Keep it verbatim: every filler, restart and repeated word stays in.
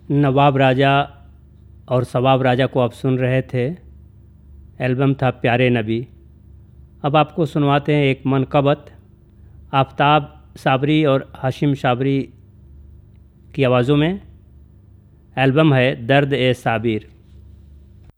नवाब राजा और सवाब राजा को आप सुन रहे थे। एल्बम था प्यारे नबी। अब आपको सुनवाते हैं एक मनकबत आफताब साबरी और हाशिम साबरी की आवाज़ों में। एल्बम है दर्द ए साबिर।